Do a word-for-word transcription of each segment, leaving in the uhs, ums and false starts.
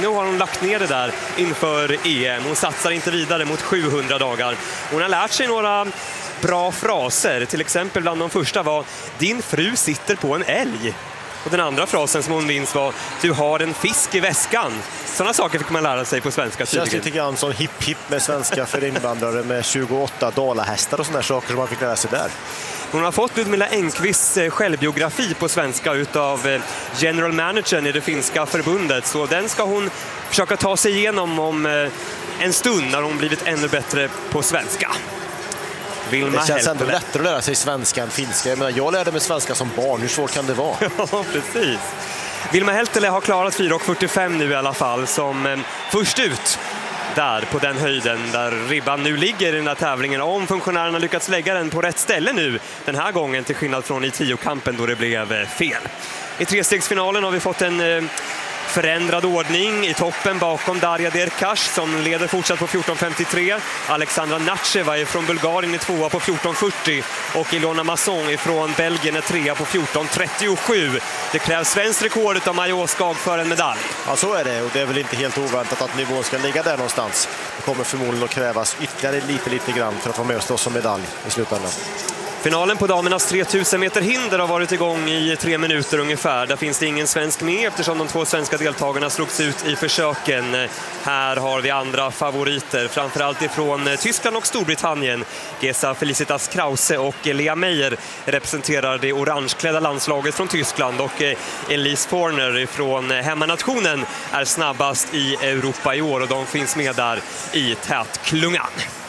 nu har hon lagt ner det där inför E M. Hon satsar inte vidare mot sjuhundra dagar. Hon har lärt sig några bra fraser. Till exempel bland de första var: din fru sitter på en älg. Och den andra frasen som hon minns var: du har en fisk i väskan. Sådana saker fick man lära sig på svenska tydligen. Det känns lite grann som hipp-hipp med svenska för invandrare med tjugoåtta dalahästar och sådana saker som man fick lära sig där. Hon har fått Ludmila Engqvists självbiografi på svenska utav general managern i det finska förbundet. Så den ska hon försöka ta sig igenom om en stund när hon blivit ännu bättre på svenska. Vilma det känns ändå Heltele. lättare att lära sig svenska än finska. Jag menar, jag lärde mig svenska som barn. Hur svårt kan det vara? Ja, precis. Vilma Heltele har klarat fyra fyrtiofem nu i alla fall som eh, först ut där på den höjden där ribban nu ligger i den här tävlingen. Om funktionärerna lyckats lägga den på rätt ställe nu den här gången till skillnad från i tiokampen då det blev eh, fel. I trestegsfinalen har vi fått en eh, förändrad ordning i toppen bakom Darja Derkash som leder fortsatt på fjorton femtiotre. Alexandra Natcheva från Bulgarien är tvåa på fjorton fyrtio och Ilona Masson från Belgien är trea på fjorton trettiosju. Det krävs svensk rekord av Maja Åskag för en medalj. Ja, så är det, och det är väl inte helt oväntat att nivån ska ligga där någonstans. Det kommer förmodligen att krävas ytterligare lite, lite grann för att få med oss som medalj i slutändan. Finalen på damernas tre tusen meter hinder har varit igång i tre minuter ungefär. Där finns det ingen svensk med eftersom de två svenska deltagarna slogs ut i försöken. Här har vi andra favoriter, framförallt ifrån Tyskland och Storbritannien. Gesa Felicitas Krause och Lea Meyer representerar det orangeklädda landslaget från Tyskland och Elise Forner från hemmanationen är snabbast i Europa i år och de finns med där i tätklungan.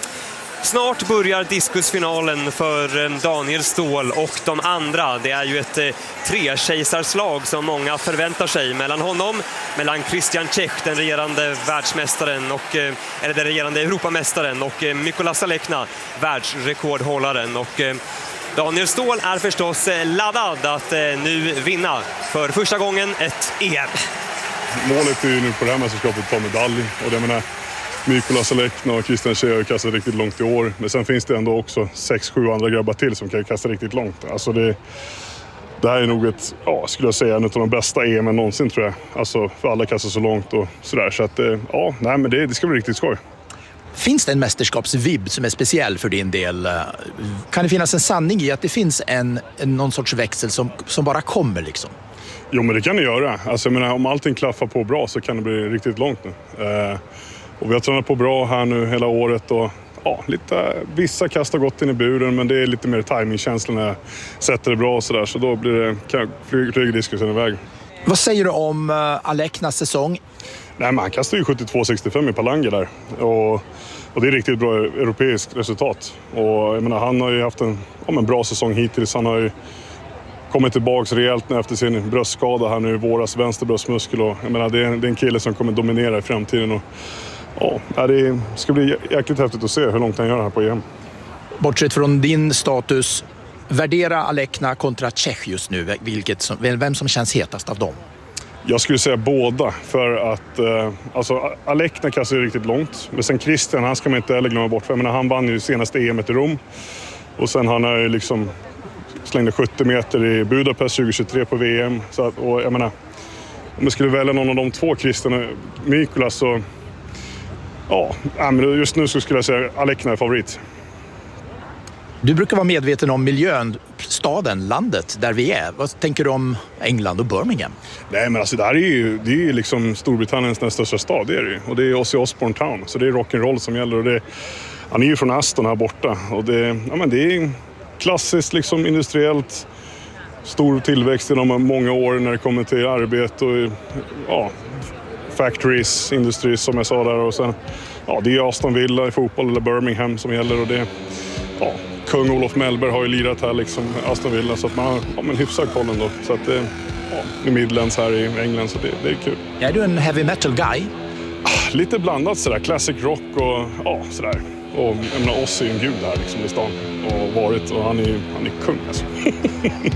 Snart börjar diskusfinalen för Daniel Ståhl och de andra. Det är ju ett eh, tre-kejsarslag som många förväntar sig mellan honom, mellan Christian Czech, den regerande världsmästaren och, eh, eller den regerande Europamästaren och eh, Mykola Salekna, världsrekordhållaren. Och eh, Daniel Ståhl är förstås eh, laddad att eh, nu vinna för första gången ett E M. Målet är ju nu på det här mästerskapet att ta medalj och det menar Mykola Salekna och Christian Czech har kastat riktigt långt i år. Men sen finns det ändå också sex sju andra grabbar till som kan kasta riktigt långt. Alltså det, det här är nog ett, ja, skulle jag säga, en av de bästa E M någonsin tror jag. Alltså för alla kastar så långt och sådär. Så att ja, nej men det, det ska bli riktigt skoj. Finns det en mästerskapsvibb som är speciell för din del? Kan det finnas en sanning i att det finns en, en någon sorts växel som, som bara kommer liksom? Jo men det kan det göra. Alltså jag menar, om allting klaffar på bra så kan det bli riktigt långt nu. Eh, Och vi har tränat på bra här nu hela året och ja, lite, vissa kast har gått in i buren men det är lite mer timingkänsla när jag sätter det bra och sådär så då blir det, kan flyger diskusen iväg. Vad säger du om uh, Aleknas säsong? Nej men han kastar ju sjuttiotvå sextiofem i Palanga där och, och det är riktigt bra europeiskt resultat och jag menar, han har ju haft en, ja, en bra säsong hittills. Han har ju kommit tillbaka rejält efter sin bröstskada här nu i våras, vänster bröstmuskel och jag menar, det är, det är en kille som kommer dominera i framtiden och ja, det ska bli jäkligt häftigt att se hur långt han gör här på E M. Bortsett från din status, värdera Alekna kontra Czech just nu. Vilket som, vem som känns hetast av dem? Jag skulle säga båda för att eh, alltså, Alekna kastar ju riktigt långt. Men sen Christian, han ska man inte heller glömma bort. För jag menar, han vann ju senaste E M i Rom. Och sen han har ju liksom slängde sjuttio meter i Budapest tjugohundratjugotre på V M. Så att, och jag menar, om jag skulle välja någon av de två, Christian och Mykola, så ja, men just nu så skulle jag säga Alekna är favorit. Du brukar vara medveten om miljön, staden, landet där vi är. Vad tänker du om England och Birmingham? Nej men alltså det här är ju, det är ju liksom Storbritanniens näst största stad, det är det ju. Och det är Ozzy Osbourne Town, så det är rock'n'roll som gäller. Och det, han är ju från Aston här borta och det, ja, men det är klassiskt liksom industriellt. Stor tillväxt i de många år när det kommer till arbete och ja, factories, industries som jag sa där och sen ja, det är Aston Villa i fotboll eller Birmingham som gäller och det ja, kung Olof Mellberg har ju lirat här liksom Aston Villa så att man har ja, men hyfsad koll ändå så att det ja, i Midlands här i England så det, det är kul. Är du en heavy metal guy? Ah, lite blandat sådär, classic rock och ja sådär och jag menar Ozzy är en gud här liksom i stan och varit och han är han är kung alltså.